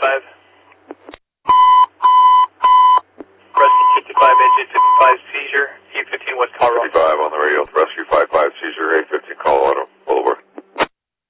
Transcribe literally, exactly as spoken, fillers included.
fifty-five. Rescue fifty-five, engine fifty-five, seizure, E fifteen West Colorado. fifty-five on the radio, thrust